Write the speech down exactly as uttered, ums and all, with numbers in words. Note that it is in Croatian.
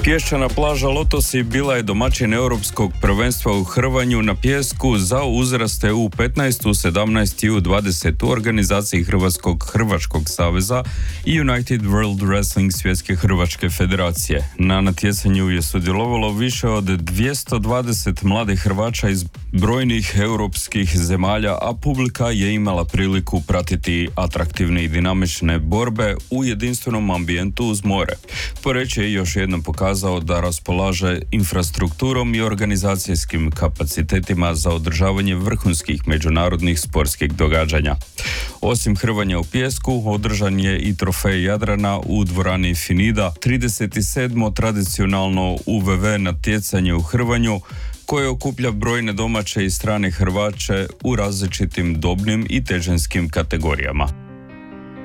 Pješčana plaža Lotosi bila je domaćin europskog prvenstva u hrvanju na pijesku za uzraste u petnaest, u sedamnaest i u dvadeset u organizaciji Hrvatskog Hrvačkog saveza i United World Wrestling svjetske hrvačke federacije. Na natjecanju je sudjelovalo više od dvjesto dvadeset mladih Hrvača iz brojnih europskih zemalja, a publika je imala priliku pratiti atraktivne i dinamične borbe u jedinstvenom ambijentu uz more. Poreć je još jednom pokazao da raspolaže infrastrukturom i organizacijskim kapacitetima za održavanje vrhunskih međunarodnih sportskih događanja. Osim hrvanja u pijesku, održan je i trofej Jadrana u dvorani Finida, trideset sedmo tradicionalno U V V natjecanje u hrvanju, koje okuplja brojne domaće i strane Hrvače u različitim dobnim i težinskim kategorijama.